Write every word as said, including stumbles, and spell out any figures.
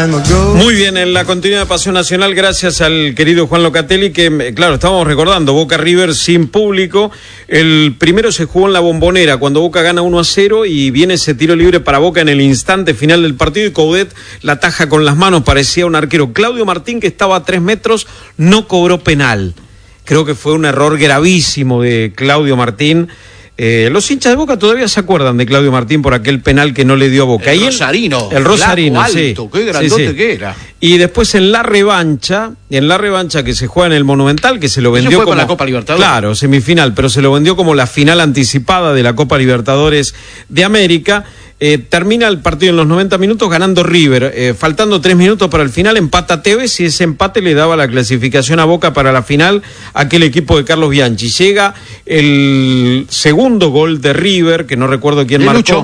Muy bien, en la continuidad de Pasión Nacional, gracias al querido Juan Locatelli, que, claro, estábamos recordando, Boca River sin público. El primero se jugó en la Bombonera, cuando Boca gana uno a cero, y viene ese tiro libre para Boca en el instante final del partido, y Coudet la taja con las manos, parecía un arquero. Claudio Martín, que estaba a tres metros, no cobró penal. Creo que fue un error gravísimo de Claudio Martín. Eh, los hinchas de Boca todavía se acuerdan de Claudio Martín por aquel penal que no le dio a Boca. El Rosarino. El Rosarino, alto, sí. Qué grandote sí, sí. que era. Y después en la revancha, en la revancha que se juega en el Monumental, que se lo vendió fue como... con la Copa Libertadores. Claro, semifinal, pero se lo vendió como la final anticipada de la Copa Libertadores de América. Eh, termina el partido en los noventa minutos ganando River, eh, faltando tres minutos para el final, empata Tevez, y ese empate le daba la clasificación a Boca para la final, aquel equipo de Carlos Bianchi. Llega el segundo gol de River, que no recuerdo quién de marcó. Lucho.